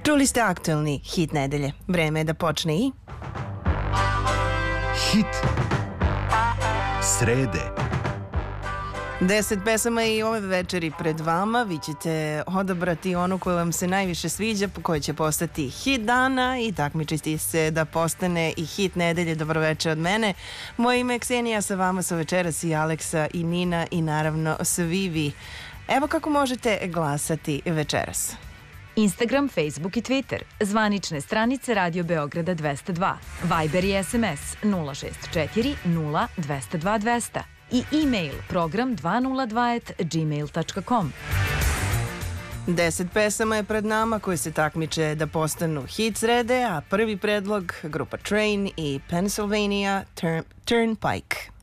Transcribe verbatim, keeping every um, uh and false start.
Čuli ste aktuelni hit nedelje. Vreme je da počne i... Hit srede. Deset pesama i ove večeri pred vama. Vi ćete odabrati onu koju vam se najviše sviđa, koja će postati hit dana i takmičiti se da postane i hit nedelje. Dobroveče od mene. Moje ime je Ksenija, sa vama su večeras i Aleksa i Nina i naravno svi vi. Evo kako možete glasati večeras. Instagram, Facebook i Twitter, zvanične stranice Radio Beograda dvesta dva, Viber i S M S nula šest četiri nula dvesta dva dvesta i e-mail program dvesta dva at gmail tačka com. Deset pesama je pred nama koje se takmiče da postanu hit srede, a prvi predlog grupa Train i Pennsylvania Turn- Turnpike.